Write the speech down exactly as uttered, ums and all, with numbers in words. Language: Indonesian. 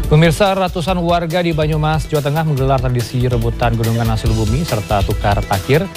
Pemirsa, ratusan warga di Banyumas, Jawa Tengah menggelar tradisi rebutan gunungan hasil bumi serta tukar takir